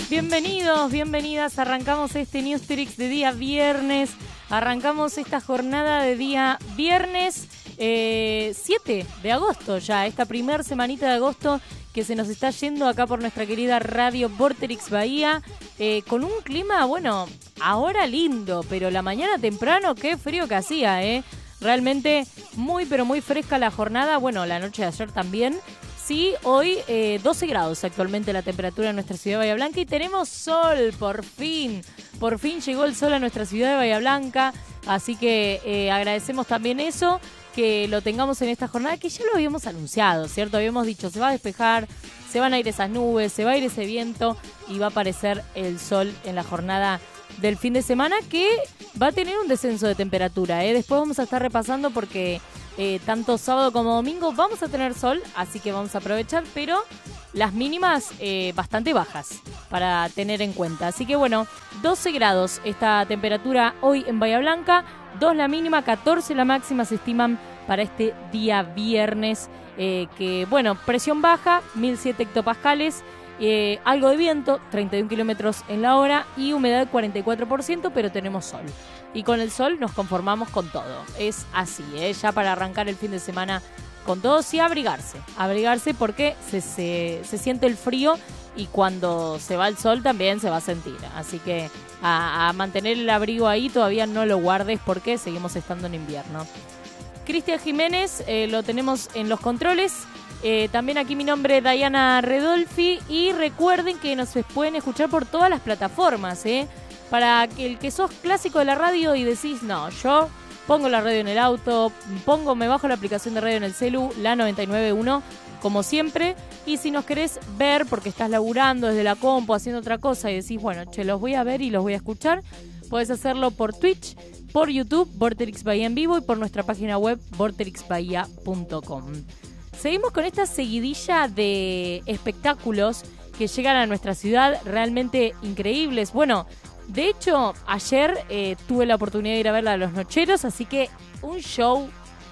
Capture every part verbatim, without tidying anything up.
Bienvenidos, bienvenidas. Arrancamos este Newsterix de día viernes. Arrancamos esta jornada de día viernes eh, siete de agosto ya. Esta primer semanita de agosto que se nos está yendo acá por nuestra querida radio Vorterix Bahía. Eh, con un clima, bueno, ahora lindo, pero la mañana temprano qué frío que hacía, ¿eh? Realmente muy, pero muy fresca la jornada. Bueno, la noche de ayer también. Sí, hoy eh, doce grados actualmente la temperatura en nuestra ciudad de Bahía Blanca y tenemos sol, por fin. Por fin llegó el sol a nuestra ciudad de Bahía Blanca, así que eh, agradecemos también eso, que lo tengamos en esta jornada, que ya lo habíamos anunciado, ¿cierto? Habíamos dicho, se va a despejar, se van a ir esas nubes, se va a ir ese viento y va a aparecer el sol en la jornada del fin de semana, que va a tener un descenso de temperatura, ¿eh? Después vamos a estar repasando porque eh, tanto sábado como domingo vamos a tener sol, así que vamos a aprovechar, pero las mínimas eh, bastante bajas para tener en cuenta. Así que bueno, doce grados esta temperatura hoy en Bahía Blanca, dos la mínima, catorce la máxima se estiman para este día viernes, eh, que bueno, presión baja, mil siete hectopascales, Eh, algo de viento, treinta y un kilómetros en la hora y humedad cuarenta y cuatro por ciento, pero tenemos sol. Y con el sol nos conformamos con todo. Es así, ¿eh? Ya para arrancar el fin de semana con todo, sí, abrigarse. Abrigarse porque se, se, se siente el frío y cuando se va el sol también se va a sentir. Así que a, a mantener el abrigo ahí, todavía no lo guardes porque seguimos estando en invierno. Cristian Jiménez, eh, lo tenemos en los controles. Eh, también aquí mi nombre es Diana Redolfi y recuerden que nos pueden escuchar por todas las plataformas, ¿eh? Para que el que sos clásico de la radio y decís, no, yo pongo la radio en el auto, pongo, me bajo la aplicación de radio en el celu, la noventa y nueve punto uno, como siempre. Y si nos querés ver porque estás laburando desde la compu, haciendo otra cosa y decís, bueno, che, los voy a ver y los voy a escuchar, podés hacerlo por Twitch, por YouTube, Vorterix Bahía en vivo y por nuestra página web, vorterix bahía punto com. Seguimos con esta seguidilla de espectáculos que llegan a nuestra ciudad, realmente increíbles. Bueno, de hecho, ayer eh, tuve la oportunidad de ir a ver la de Los Nocheros, así que un show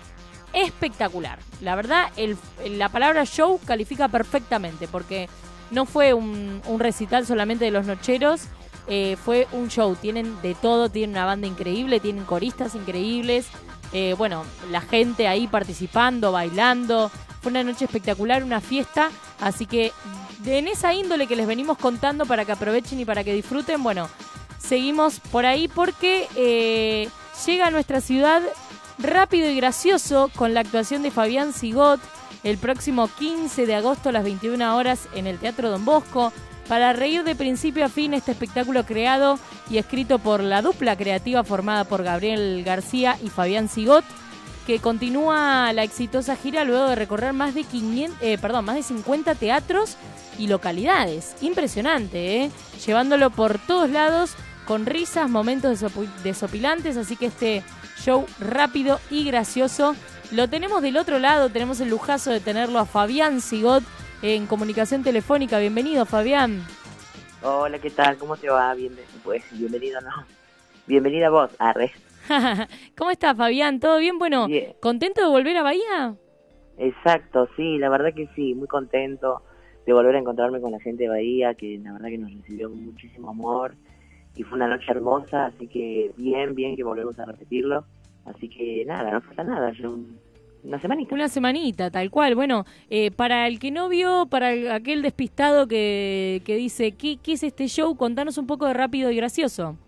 espectacular. La verdad, el, la palabra show califica perfectamente, porque no fue un, un recital solamente de Los Nocheros, eh, fue un show. Tienen de todo, tienen una banda increíble, tienen coristas increíbles. Eh, bueno, la gente ahí participando, bailando. Fue una noche espectacular, una fiesta, así que de, en esa índole que les venimos contando para que aprovechen y para que disfruten, bueno, seguimos por ahí porque eh, llega a nuestra ciudad Rápido y Gracioso con la actuación de Fabián Sigot el próximo quince de agosto a las veintiuna horas en el Teatro Don Bosco, para reír de principio a fin este espectáculo creado y escrito por la dupla creativa formada por Gabriel García y Fabián Sigot, que continúa la exitosa gira luego de recorrer más de quinientos, eh, perdón, más de cincuenta teatros y localidades. Impresionante, ¿eh? Llevándolo por todos lados con risas, momentos desopilantes, así que este show rápido y gracioso lo tenemos del otro lado. Tenemos el lujazo de tenerlo a Fabián Sigot en comunicación telefónica. Bienvenido, Fabián. Hola, ¿qué tal? ¿Cómo te va? Bien, pues, bienvenido, ¿no? Bienvenida vos, arre. ¿Cómo estás, Fabián? ¿Todo bien? Bueno, Bien. ¿contento de volver a Bahía? Exacto, sí, la verdad que sí, muy contento de volver a encontrarme con la gente de Bahía, que la verdad que nos recibió con muchísimo amor y fue una noche hermosa, así que bien, bien que volvemos a repetirlo. Así que nada, no falta nada, yo un, una semanita. Una semanita, tal cual. Bueno, eh, para el que no vio, para el, aquel despistado que, que dice, ¿qué, ¿qué es este show? Contanos un poco de Rápido y Gracioso.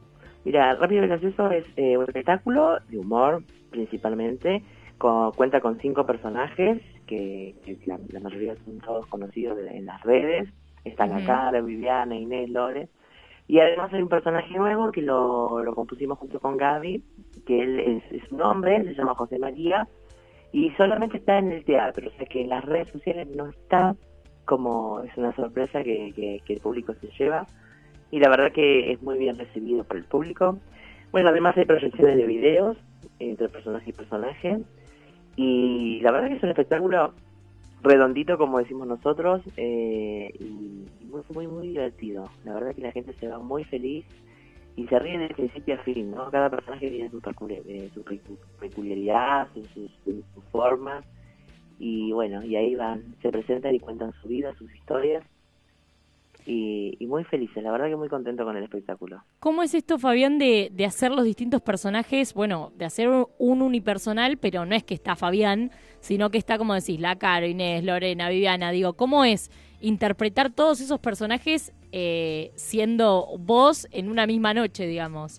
Mira, Rápido y Gracioso es eh, un espectáculo de humor, principalmente. Con, cuenta con cinco personajes, que, que la, la mayoría son todos conocidos de, en las redes. Está la uh-huh. Cara, Viviana, Inés, Lore. Y además hay un personaje nuevo que lo, lo compusimos junto con Gaby, que él es, es un hombre, se llama José María, y solamente está en el teatro, o sea que en las redes sociales no está, como es una sorpresa que, que, que el público se lleva. Y la verdad que es muy bien recibido por el público. Bueno, además hay proyecciones de videos entre personaje y personaje. Y la verdad que es un espectáculo redondito, como decimos nosotros, eh, y muy, muy, muy divertido. La verdad que la gente se va muy feliz y se ríe de principio a fin, ¿no? Cada personaje tiene su, peculiar, eh, su peculiaridad, sus su, su, su formas. Y bueno, y ahí van, se presentan y cuentan su vida, sus historias. Y, y muy felices, la verdad que muy contento con el espectáculo. ¿Cómo es esto, Fabián, de, de hacer los distintos personajes? Bueno, de hacer un unipersonal, pero no es que está Fabián, sino que está, como decís, la Caro, Inés, Lorena, Viviana. Digo, ¿cómo es interpretar todos esos personajes eh, siendo vos en una misma noche, digamos?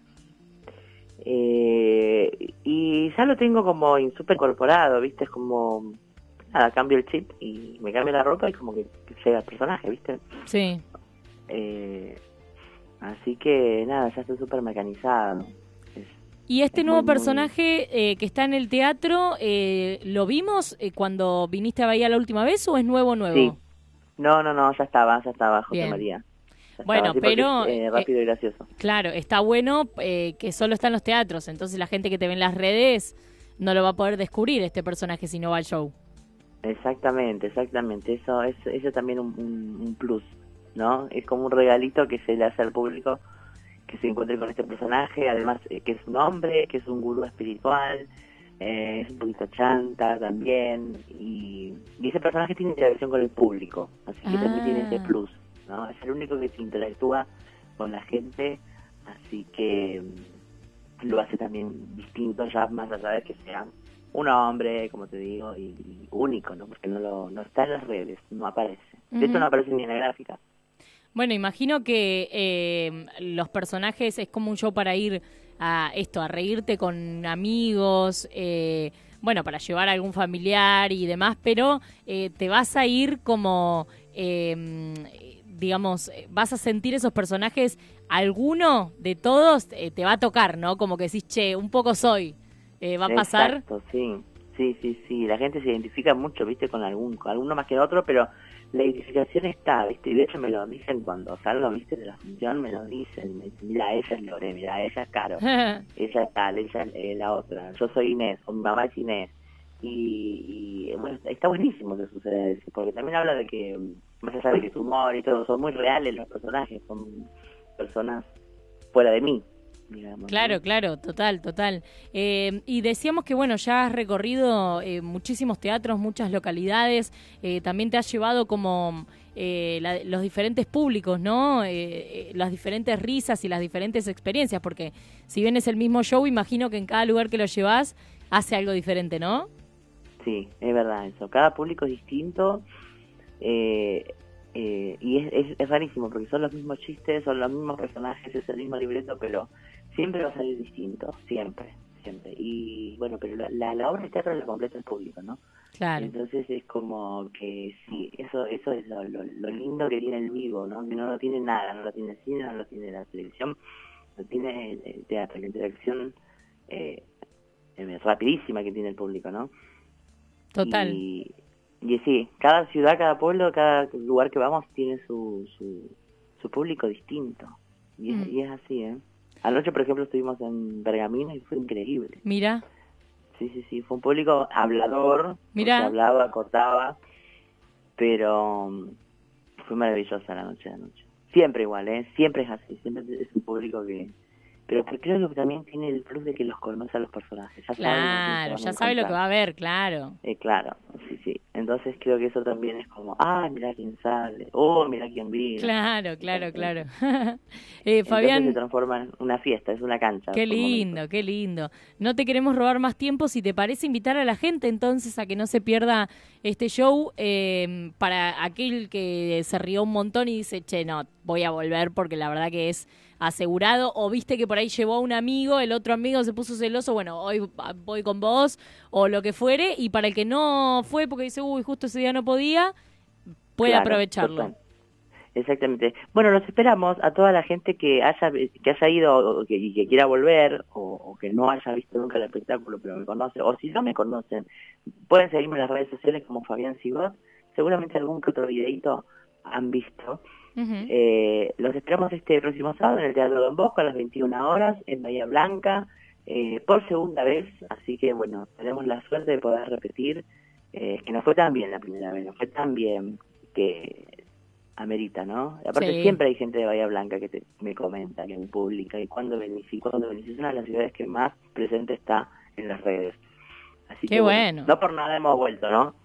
Eh, y ya lo tengo como súper incorporado, ¿viste? Es como, nada, cambio el chip y me cambio la ropa y como que llega el personaje, ¿viste? Sí. Eh, así que, nada, ya estoy súper mecanizado. Es, y este es nuevo muy, personaje muy... Eh, que está en el teatro, eh, ¿lo vimos eh, cuando viniste a Bahía la última vez o es nuevo, nuevo? Sí. No, no, no, ya estaba, ya estaba José Bien. María. Ya bueno, estaba, sí, pero... Es, eh, rápido eh, y gracioso. Claro, está bueno eh, que solo está en los teatros, entonces la gente que te ve en las redes no lo va a poder descubrir este personaje si no va al show. Exactamente, exactamente. Eso es eso también un, un, un plus, ¿no? Es como un regalito que se le hace al público que se encuentre con este personaje, además eh, que es un hombre, que es un gurú espiritual, eh, es un poquito chanta también, y, y ese personaje tiene interacción con el público, así que ah. también tiene ese plus, ¿no? Es el único que se interactúa con la gente, así que lo hace también distinto, ya más allá de que sea un hombre, como te digo, y, y único, ¿no? Porque no lo no está en las redes, no aparece. De uh-huh. hecho, no aparece ni en la gráfica. Bueno, imagino que eh, los personajes es como un show para ir a esto, a reírte con amigos, eh, bueno, para llevar a algún familiar y demás, pero eh, te vas a ir como, eh, digamos, vas a sentir esos personajes, alguno de todos eh, te va a tocar, ¿no? Como que decís, che, un poco soy, eh, ¿va a pasar? Exacto, sí, sí, sí, sí, la gente se identifica mucho, ¿viste? Con algún, con alguno más que el otro, pero la identificación está, ¿viste? Y de hecho me lo dicen cuando salgo, ¿viste? De la función, me lo dicen, me dicen, mira, ella es Lore, mira, ella es Caro, ella es tal, ella es eh, la otra, yo soy Inés, o mi mamá es Inés. Y, y bueno, está buenísimo que suceda eso, porque también habla de que, más allá de que su humor y todo, son muy reales los personajes, son personas fuera de mí. Digamos, claro, ¿no? claro, total, total. Eh, y decíamos que, bueno, ya has recorrido eh, muchísimos teatros, muchas localidades, eh, también te has llevado como eh, la, los diferentes públicos, ¿no? Eh, eh, las diferentes risas y las diferentes experiencias, porque si bien es el mismo show, imagino que en cada lugar que lo llevas hace algo diferente, ¿no? Sí, es verdad eso. Cada público es distinto eh, eh, y es, es, es rarísimo, porque son los mismos chistes, son los mismos personajes, es el mismo libreto, pero siempre va a salir distinto, siempre, siempre. Y bueno, pero la, la, la obra de teatro la completa el público, ¿no? Claro. Entonces es como que sí, eso eso es lo, lo, lo lindo que tiene el vivo, ¿no? Que no lo tiene nada, no lo tiene el cine, no lo tiene la televisión, lo tiene el, el teatro, la interacción eh, eh, rapidísima que tiene el público, ¿no? Total. Y, y sí, cada ciudad, cada pueblo, cada lugar que vamos tiene su, su, su público distinto. Y es, mm. y es así, ¿eh? Anoche, por ejemplo, estuvimos en Pergamino y fue increíble. Mira. Sí, sí, sí. Fue un público hablador. Mira. Hablaba, cortaba. Pero um, fue maravillosa la noche de anoche. Siempre igual, ¿eh? Siempre es así. Siempre es un público que... Pero creo que también tiene el plus de que los conoce a los personajes. Ya claro, ya sabe lo que va a ver, claro. Eh, claro, sí, sí. Entonces creo que eso también es como, ah, mira quién sale, oh, mira quién vino. Claro, claro, Entonces, claro. eh, Fabián, entonces se transforma en una fiesta, es una cancha. Qué lindo, qué lindo. No te queremos robar más tiempo, si te parece invitar a la gente entonces a que no se pierda este show, eh, para aquel que se rió un montón y dice, che, no, voy a volver porque la verdad que es asegurado, o viste que por ahí llevó a un amigo, el otro amigo se puso celoso, bueno, hoy voy con vos, o lo que fuere, y para el que no fue porque dice, uy, justo ese día no podía, puede claro, aprovecharlo. Total. Exactamente. Bueno, los esperamos a toda la gente que haya que haya ido o que, y que quiera volver, o, o que no haya visto nunca el espectáculo, pero me conoce, o si no me conocen, pueden seguirme en las redes sociales como Fabián Sigot, seguramente algún que otro videito han visto. Uh-huh. Eh, los esperamos este próximo sábado en el Teatro Don Bosco a las veintiuna horas en Bahía Blanca, eh, por segunda vez, así que bueno, tenemos la suerte de poder repetir, eh, que no fue tan bien la primera vez, no fue tan bien que amerita, ¿no? Aparte sí. Siempre hay gente de Bahía Blanca que te, me comenta, que me publica, y cuando venís, y cuando venís, es una de las ciudades que más presente está en las redes. Así Qué que bueno. bueno, no por nada hemos vuelto, ¿no?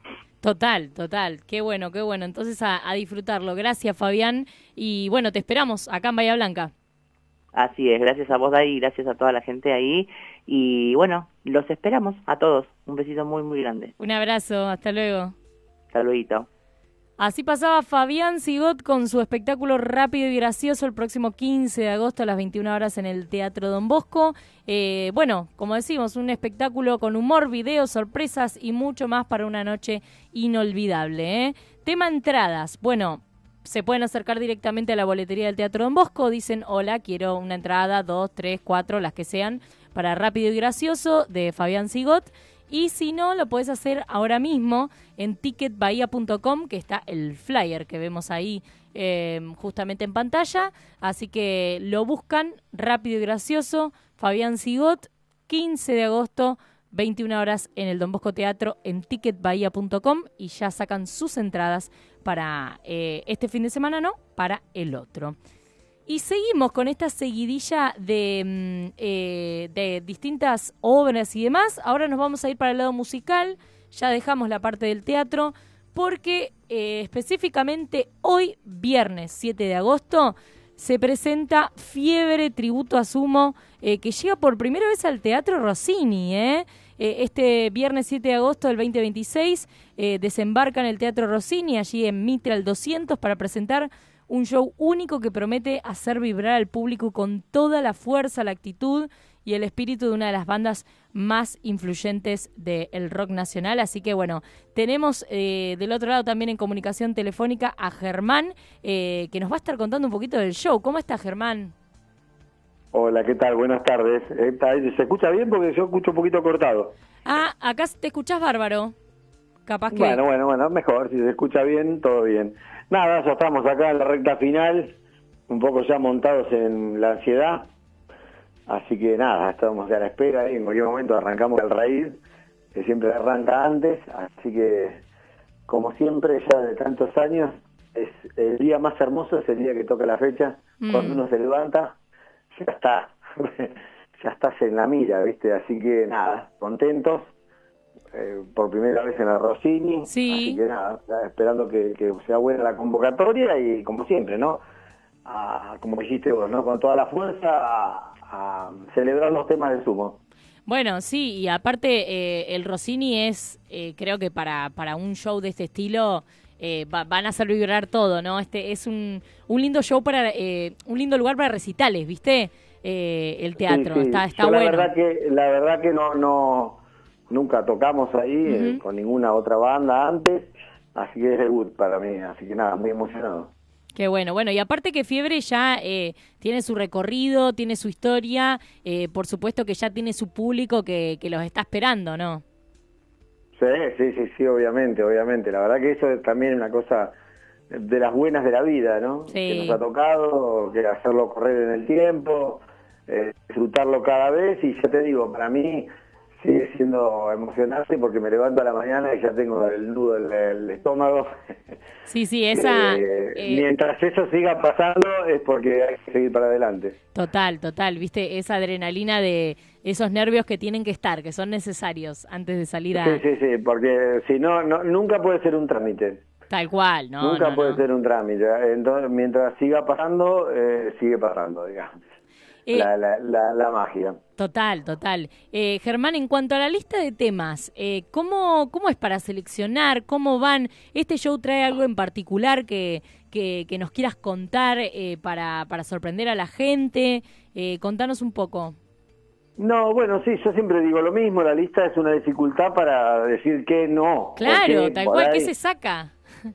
Total, total. Qué bueno, qué bueno. Entonces a, a disfrutarlo. Gracias, Fabián. Y bueno, te esperamos acá en Bahía Blanca. Así es, gracias a vos, Dai, gracias a toda la gente ahí. Y bueno, los esperamos a todos. Un besito muy, muy grande. Un abrazo, hasta luego. Hasta luego. Así pasaba Fabián Sigot con su espectáculo Rápido y Gracioso el próximo quince de agosto a las veintiuna horas en el Teatro Don Bosco. Eh, bueno, como decimos, un espectáculo con humor, videos, sorpresas y mucho más para una noche inolvidable, ¿eh? Tema entradas. Bueno, se pueden acercar directamente a la boletería del Teatro Don Bosco. Dicen, hola, quiero una entrada, dos, tres, cuatro, las que sean, para Rápido y Gracioso de Fabián Sigot. Y si no, lo puedes hacer ahora mismo en ticket bahía punto com, que está el flyer que vemos ahí eh, justamente en pantalla. Así que lo buscan, Rápido y Gracioso, Fabián Sigot, quince de agosto, veintiuna horas en el Don Bosco Teatro en ticket bahía punto com y ya sacan sus entradas para eh, este fin de semana, no, para el otro. Y seguimos con esta seguidilla de, eh, de distintas obras y demás. Ahora nos vamos a ir para el lado musical. Ya dejamos la parte del teatro porque eh, específicamente hoy, viernes siete de agosto, se presenta Fiebre, tributo a Sumo, eh, que llega por primera vez al Teatro Rossini, ¿eh? Eh, este viernes siete de agosto del veinte veintiséis eh, desembarca en el Teatro Rossini, allí en Mitre al doscientos, para presentar un show único que promete hacer vibrar al público con toda la fuerza, la actitud y el espíritu de una de las bandas más influyentes del rock nacional. Así que bueno, tenemos eh, del otro lado también en comunicación telefónica a Germán, eh, que nos va a estar contando un poquito del show. ¿Cómo está, Germán? Hola, ¿qué tal? Buenas tardes. ¿Se escucha bien? Porque yo escucho un poquito cortado. Ah, acá te escuchás bárbaro. Capaz que... Bueno, bueno, bueno, mejor. Si se escucha bien, todo bien. Nada, ya estamos acá en la recta final, un poco ya montados en la ansiedad. Así que nada, estamos a la espera y en cualquier momento arrancamos el raíz, que siempre arranca antes. Así que, como siempre, ya de tantos años, es el día más hermoso, es el día que toca la fecha. Mm. Cuando uno se levanta, ya está, ya estás en la mira, ¿viste? Así que nada, contentos. Eh, por primera vez en la Rossini, sí. Así que nada, esperando que, que sea buena la convocatoria y como siempre, ¿no? A, como dijiste vos, ¿no? Con toda la fuerza a, a celebrar los temas del Sumo. Bueno, sí, y aparte eh, el Rossini es, eh, creo que para, para un show de este estilo eh, va, van a hacer vibrar todo, ¿no? Este es un, un lindo show para, eh, un lindo lugar para recitales, ¿viste? Eh, el teatro, sí, sí. está, está Yo bueno. La verdad que, la verdad que no, no, nunca tocamos ahí uh-huh. eh, con ninguna otra banda antes, así que es debut para mí, así que nada, muy emocionado. Qué bueno, bueno, y aparte que Fiebre ya eh, tiene su recorrido, tiene su historia, eh, por supuesto que ya tiene su público que, que los está esperando, ¿no? Sí, sí, sí, sí, obviamente, obviamente. La verdad que eso es también una cosa de las buenas de la vida, ¿no? Sí. Que nos ha tocado, que hacerlo correr en el tiempo, eh, disfrutarlo cada vez, y ya te digo, para mí sigue siendo emocionante porque me levanto a la mañana y ya tengo el nudo en el estómago. Sí, sí, esa... eh, eh, mientras eso siga pasando es porque hay que seguir para adelante. Total, total, viste, esa adrenalina de esos nervios que tienen que estar, que son necesarios antes de salir a... Sí, sí, sí, porque si no, no nunca puede ser un trámite. Tal cual, ¿no? Nunca no, puede no. ser un trámite. Entonces, mientras siga pasando, eh, sigue pasando, digamos. Eh, la, la, la, la magia. Total, total. Eh, Germán, en cuanto a la lista de temas, eh, ¿cómo, ¿cómo es para seleccionar? ¿Cómo van? ¿Este show trae algo en particular que, que, que nos quieras contar eh, para, para sorprender a la gente? Eh, contanos un poco. No, bueno, sí, yo siempre digo lo mismo, la lista es una dificultad para decir que no. Claro, tal cual, ¿qué se saca?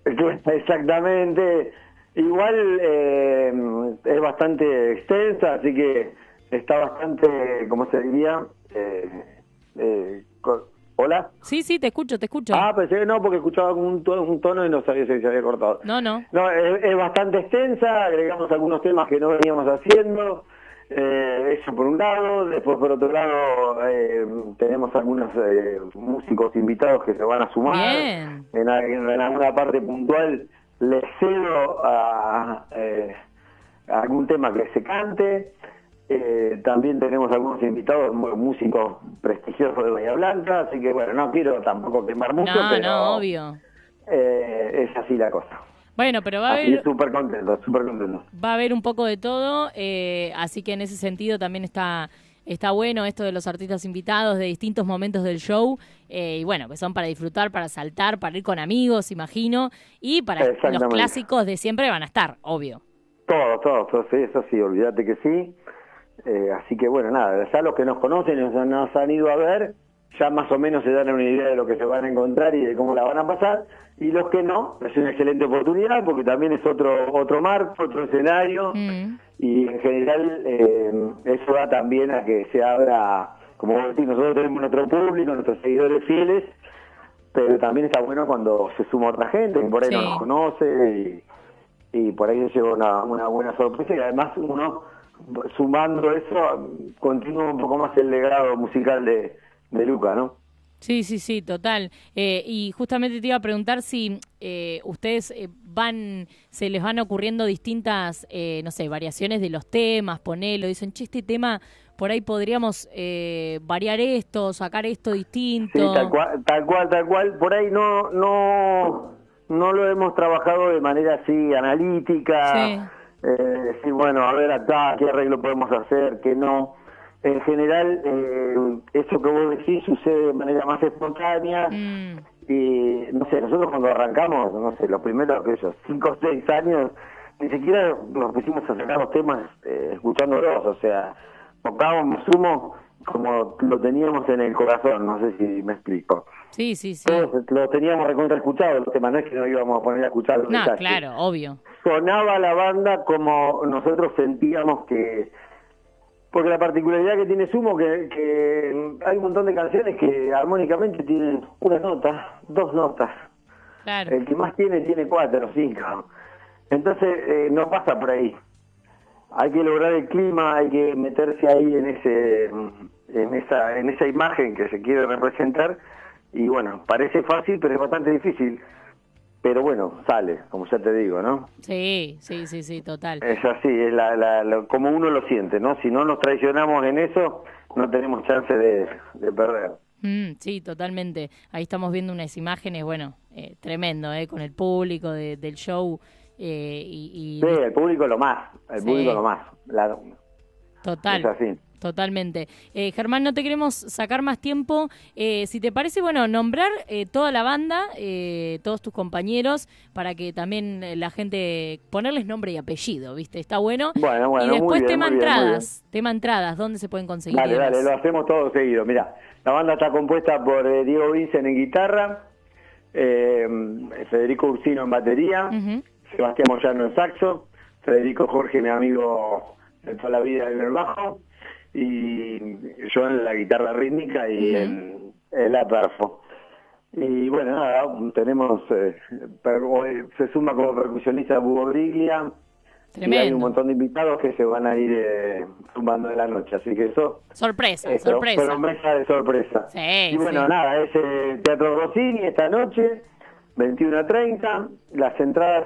Exactamente. Igual eh, es bastante extensa, así que está bastante, ¿cómo se diría? Eh, eh, ¿Hola? Sí, sí, te escucho, te escucho. Ah, pensé que no, porque escuchaba un tono, un tono y no sabía si se había cortado. No, no. No, es, es bastante extensa, agregamos algunos temas que no veníamos haciendo, eh, eso por un lado, después por otro lado eh, tenemos algunos eh, músicos invitados que se van a sumar. Bien. En, en, en alguna parte puntual les cedo a, eh, a algún tema que se cante. Eh, también tenemos algunos invitados, músicos prestigiosos de Bahía Blanca, así que bueno, no quiero tampoco quemar mucho, no, pero, no, obvio. eh, es así la cosa. Bueno, pero va a así haber... súper contento, súper contento. Va a haber un poco de todo, eh, así que en ese sentido también está... Está bueno esto de los artistas invitados de distintos momentos del show, eh, y bueno, que son para disfrutar, para saltar, para ir con amigos, imagino, y para los clásicos de siempre van a estar, obvio. Todo, todo, todo, sí, eso sí, olvídate que sí. Eh, así que bueno, nada, ya los que nos conocen, nos, nos han ido a ver, ya más o menos se dan una idea de lo que se van a encontrar y de cómo la van a pasar, y los que no, es una excelente oportunidad porque también es otro otro marco, otro escenario, mm. y en general eh, eso da también a que se abra, como vos decís, nosotros tenemos nuestro público, nuestros seguidores fieles, pero también está bueno cuando se suma otra gente que por ahí sí. no nos conoce y, y por ahí se lleva una, una buena sorpresa, y además uno sumando eso continúa un poco más el legado musical de, de Luca, ¿no? Sí, sí, sí, total. Eh, y justamente te iba a preguntar si eh, ustedes eh, van, se les van ocurriendo distintas, eh, no sé, variaciones de los temas, ponelo, dicen, che, este tema, por ahí podríamos eh, variar esto, sacar esto distinto. Sí, tal cual, tal cual, tal cual. Por ahí no, no, no lo hemos trabajado de manera así analítica. Sí. Eh, sí, bueno, a ver acá, qué arreglo podemos hacer, qué no. En general, eh, eso que vos decís sucede de manera más espontánea. Mm. Y, no sé, nosotros cuando arrancamos, no sé, los primeros, aquellos cinco o seis años, ni siquiera nos pusimos a sacar los temas eh, escuchándolos. O sea, tocábamos sumo como lo teníamos en el corazón, no sé si me explico. Sí, sí, sí. Todos lo teníamos recontra escuchado, los temas, no es que nos íbamos a poner a escuchar los No, detalles. claro, obvio. Sonaba la banda como nosotros sentíamos que... Porque la particularidad que tiene Sumo que, que hay un montón de canciones que armónicamente tienen una nota, dos notas. Claro. El que más tiene, tiene cuatro o cinco. Entonces, eh, no pasa por ahí. Hay que lograr el clima, hay que meterse ahí en ese, en esa, en esa imagen que se quiere representar. Y bueno, parece fácil, pero es bastante difícil. Pero bueno, sale, como ya te digo, ¿no? Sí, sí, sí, sí, total. Es así, es la, la, la, como uno lo siente, ¿no? Si no nos traicionamos en eso, no tenemos chance de, de perder. Mm, sí, totalmente. Ahí estamos viendo unas imágenes, bueno, eh, tremendo, ¿eh? Con el público de, del show. Eh, y, y... Sí, el público lo más, el sí. público lo más. La... Total. Es así. Totalmente. Eh, Germán, no te queremos sacar más tiempo. Eh, si te parece, bueno, nombrar eh, toda la banda, eh, todos tus compañeros, para que también la gente, ponerles nombre y apellido, ¿viste? Está bueno. Bueno, bueno, y después muy bien, tema muy bien, entradas, muy bien. tema entradas, ¿dónde se pueden conseguir? Dale, dale, lo hacemos todo seguido. Mira, la banda está compuesta por eh, Diego Vincent en guitarra, eh, Federico Ursino en batería, uh-huh. Sebastián Moyano en saxo, Federico Jorge, mi amigo de toda la vida, en el bajo, y yo en la guitarra rítmica y uh-huh. en, en la perfo. Y bueno, nada, tenemos, eh, per, se suma como percusionista Hugo Briglia. Tremendo. Y hay un montón de invitados que se van a ir eh, sumando de la noche, así que eso... Sorpresa, es sorpresa. Promesa de sorpresa. Sí, y bueno, sí. nada, es eh, Teatro Rossini esta noche, veintiuno a treinta, las entradas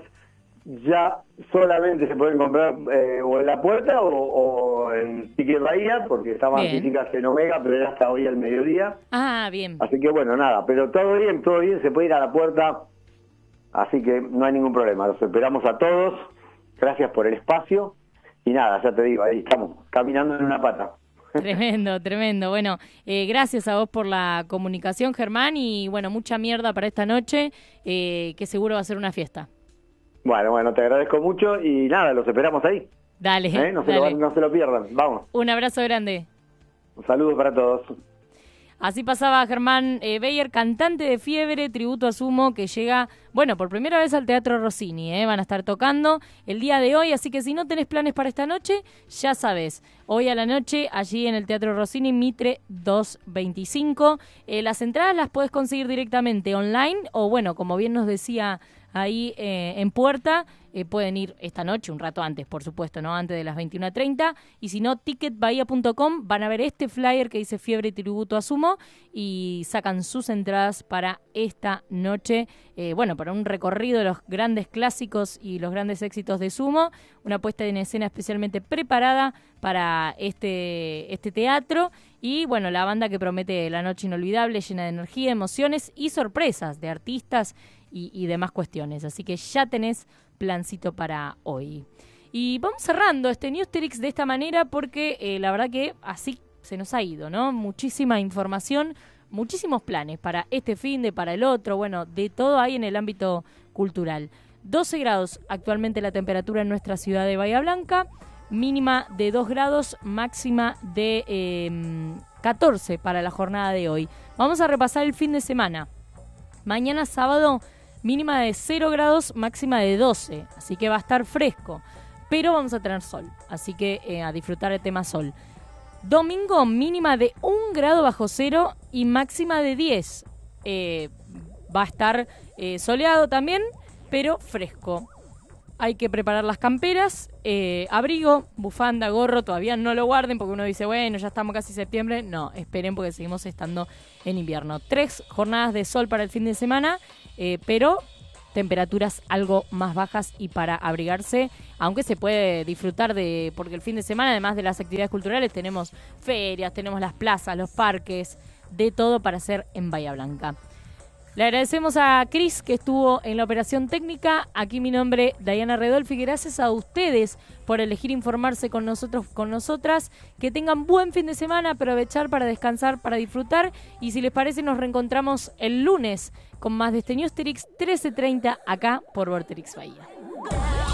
ya solamente se pueden comprar eh, o en la puerta o, o en Ticket Bahía, porque estaban físicas en Omega, pero era hasta hoy al mediodía. Ah, bien. Así que bueno, nada, pero todo bien, todo bien, se puede ir a la puerta, así que no hay ningún problema, los esperamos a todos, gracias por el espacio, y nada, ya te digo, ahí estamos, caminando en una pata. Tremendo, tremendo. Bueno, eh, gracias a vos por la comunicación, Germán, y bueno, mucha mierda para esta noche, eh, que seguro va a ser una fiesta. Bueno, bueno, te agradezco mucho y nada, los esperamos ahí. Dale, ¿Eh? no, dale. Se lo, no se lo pierdan, vamos. Un abrazo grande. Un saludo para todos. Así pasaba Germán eh, Beyer, cantante de Fiebre, tributo a Sumo, que llega, bueno, por primera vez al Teatro Rossini, ¿eh? Van a estar tocando el día de hoy, así que si no tenés planes para esta noche, ya sabes, hoy a la noche, allí en el Teatro Rossini, Mitre doscientos veinticinco. Eh, las entradas las podés conseguir directamente online, o bueno, como bien nos decía ahí eh, en puerta, eh, pueden ir esta noche, un rato antes, por supuesto, no antes de las veintiuna treinta, y si no, ticket bahía punto com, van a ver este flyer que dice Fiebre Tributo a Sumo y sacan sus entradas para esta noche, eh, bueno, para un recorrido de los grandes clásicos y los grandes éxitos de Sumo, una puesta en escena especialmente preparada para este, este teatro, y bueno, la banda que promete la noche inolvidable, llena de energía, emociones y sorpresas de artistas y, y demás cuestiones. Así que ya tenés plancito para hoy. Y vamos cerrando este Newsterix de esta manera porque eh, la verdad que así se nos ha ido, ¿no? Muchísima información, muchísimos planes para este fin de, para el otro, bueno, de todo hay en el ámbito cultural. doce grados actualmente la temperatura en nuestra ciudad de Bahía Blanca, mínima de dos grados, máxima de eh, catorce para la jornada de hoy. Vamos a repasar el fin de semana. Mañana sábado, mínima de cero grados, máxima de doce, así que va a estar fresco, pero vamos a tener sol, así que eh, a disfrutar el tema sol. Domingo, mínima de un grado bajo cero y máxima de diez. Eh, va a estar eh, soleado también, pero fresco. Hay que preparar las camperas, eh, abrigo, bufanda, gorro, todavía no lo guarden porque uno dice, bueno, ya estamos casi septiembre. No, esperen porque seguimos estando en invierno. Tres jornadas de sol para el fin de semana, eh, pero temperaturas algo más bajas y para abrigarse, aunque se puede disfrutar de, porque el fin de semana, además de las actividades culturales, tenemos ferias, tenemos las plazas, los parques, de todo para hacer en Bahía Blanca. Le agradecemos a Cris que estuvo en la operación técnica. Aquí mi nombre, Diana Redolfi. Gracias a ustedes por elegir informarse con nosotros, con nosotras. Que tengan buen fin de semana, aprovechar para descansar, para disfrutar. Y si les parece, nos reencontramos el lunes con más de este Newsterix trece treinta acá por Vorterix Bahía.